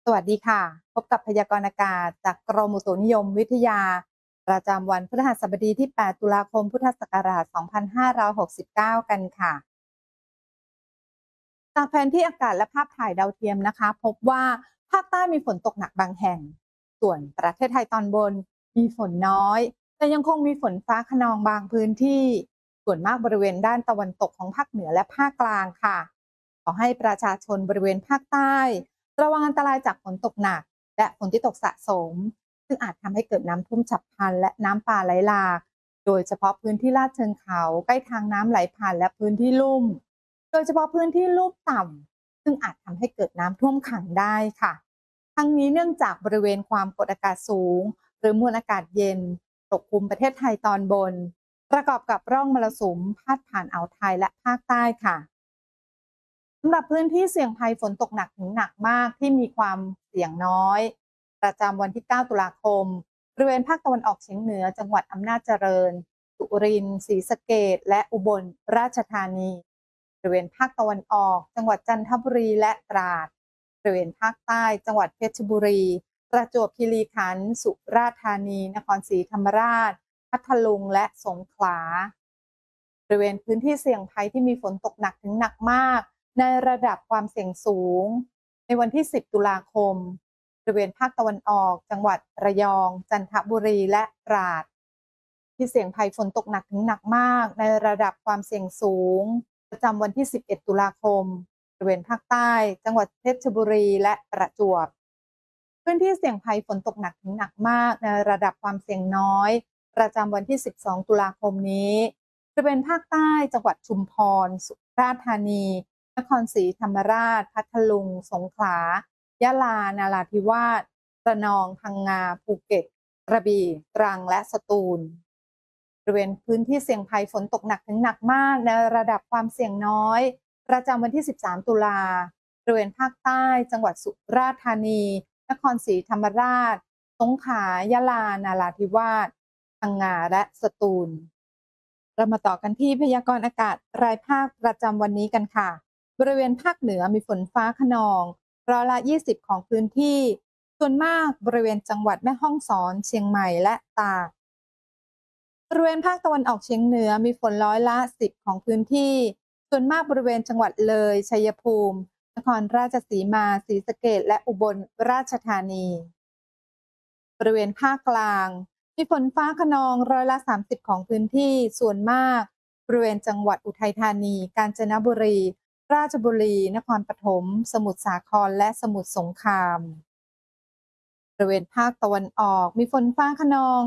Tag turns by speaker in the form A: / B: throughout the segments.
A: สวัสดีค่ะพบกับพยากรณ์อากาศจากกรมอุตุนิยมวิทยาประจำวันพฤหัสบดีที่ 8 ตุลาคม พุทธศักราช 2569 กันค่ะจากแผนที่อากาศและภาพถ่ายดาวเทียมนะคะพบว่าภาคใต้มีฝนตกหนักบางแห่งส่วนประเทศไทยตอนบนมีฝนน้อยแต่ยังคงมีฝนฟ้าคะนองบางพื้นที่ส่วนมากบริเวณด้านตะวันตกของภาคเหนือและภาคกลางค่ะขอให้ประชาชนบริเวณภาคใต้ระวังอันตรายจากฝนตกหนักและฝนที่ตกสะสมซึ่งอาจทำให้เกิดน้ำท่วมฉับพลันและน้ำป่าไหลหลากโดยเฉพาะพื้นที่ลาดเชิงเขาใกล้ทางน้ำไหลผ่านและพื้นที่ลุ่ม โดยเฉพาะพื้นที่ลุ่มต่ำซึ่งอาจทำให้เกิดน้ำท่วมขังได้ค่ะทั้งนี้เนื่องจากบริเวณความกดอากาศสูงหรือมวลอากาศเย็นปกคลุมประเทศไทยตอนบนประกอบกับร่องมรสุมพาดผ่านอ่าวไทยและภาคใต้ค่ะสำหรับพื้นที่เสี่ยงภัยฝนตกหนักถึงหนักมากที่มีความเสี่ยงน้อยประจำวันที่ 9 ตุลาคมบริเวณภาคตะวันออกเฉียงเหนือจังหวัดอำนาจเจริญสุรินทร์ศรีสะเกษและอุบลราชธานี บริเวณภาคตะวันออกจังหวัดจันทบุรีและตราดบริเวณภาคใต้จังหวัดเพชรบุรีประจวบคีรีขันธ์สุราษฎร์ธานีนครศรีธรรมราชพัทลุงและสงขลาบริเวณพื้นที่เสี่ยงภัยที่มีฝนตกหนักถึงหนักมากในระดับความเสี่ยงสูงในวันที่ 10 ตุลาคมบริเวณภาคตะวันออกจังหวัดระยองจันทบุรีและตราดที่เสี่ยงภัยฝนตกหนักถึงหนักมากในระดับความเสี่ยงสูง ประจำวันที่ 11 ตุลาคมบริเวณภาคใต้ จังหวัดเพชรบุรี และประจวบ พื้นที่เสี่ยงภัยฝนตกหนักถึงหนักมากในระดับความเสี่ยงน้อย ประจำวันที่ 12 ตุลาคมนี้บริเวณภาคใต้ จังหวัดชุมพร สุราษฎร์ธานี นครศรีธรรมราช พัทลุง สงขลายะลา นาราธิวาสระนอง พังงา ภูเก็ต กระบี่ ตรัง และสตูล บริเวณพื้นที่เสี่ยงภัยฝนตกหนักถึงหนักมากในระดับความเสี่ยงน้อยประจำวันที่ 13 ตุลาบริเวณภาคใต้ จังหวัดสุราษฎร์ธานี นครศรีธรรมราช สงขลายะลา นาราธิวาสพังงา และสตูล เรามาต่อกันที่พยากรณ์อากาศรายภาคประจำวันนี้กันค่ะ บริเวณภาคเหนือมีฝนฟ้าคะนอง20%ของพื้นที่ ส่วนมากบริเวณจังหวัดแม่ฮ่องสอน เชียงใหม่ และตาก บริเวณภาคตะวันออกเฉียงเหนือมีฝน10%ของพื้นที่ ส่วนมากบริเวณจังหวัดเลย ชัยภูมิ นครราชสีมา ศรีสะเกษ และอุบลราชธานี บริเวณภาคกลางมีฝนฟ้าคะนอง30%ของพื้นที่ ส่วนมากบริเวณจังหวัดอุทัยธานี กาญจนบุรี ราชบุรี นครปฐม สมุทรสาคร และสมุทรสงคราม บริเวณภาคตะวันออกมีฝนฟ้าคะนอง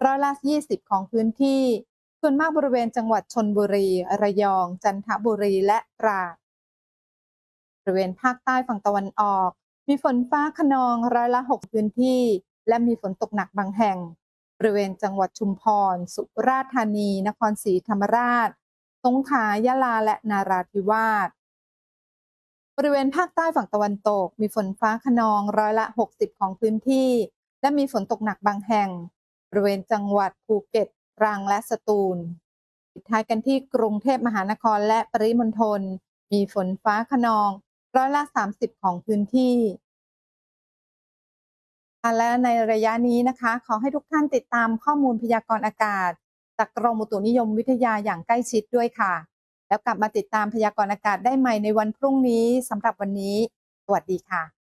A: 20%ของพื้นที่ ส่วนมากบริเวณจังหวัดชลบุรี ระยอง จันทบุรี และตราด บริเวณภาคใต้ฝั่งตะวันออกมีฝนฟ้าคะนอง6%พื้นที่ และมีฝนตกหนักบางแห่ง บริเวณจังหวัดชุมพร สุราษฎร์ธานี นครศรีธรรมราช สงขลายะลา และนาราธิวาส บริเวณภาคใต้ฝั่งตะวันตกมีฝนฟ้าคะนอง60%ของพื้นที่ และมีฝนตกหนักบางแห่ง บริเวณจังหวัดภูเก็ต ตรัง และสตูล ปิดท้ายกันที่กรุงเทพมหานครและปริมณฑลมีฝนฟ้าคะนอง30%ของพื้นที่และในระยะนี้นะคะขอให้ทุกท่านติดตามข้อมูลพยากรณ์อากาศจากกรมอุตุนิยมวิทยาอย่างใกล้ชิดด้วยค่ะ แล้วกลับมาติดตามพยากรณ์อากาศได้ใหม่ในวันพรุ่งนี้สำหรับวันนี้สวัสดีค่ะ